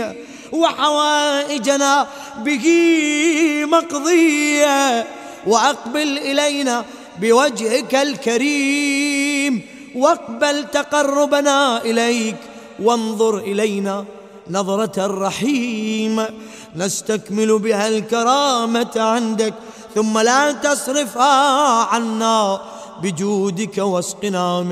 وحوائجنا به مقضية. وأقبل إلينا بوجهك الكريم، واقبل تقربنا إليك، وانظر إلينا نظرة الرحيم نستكمل بها الكرامة عندك، ثم لا تصرفها عنا بجودك، واسقنا من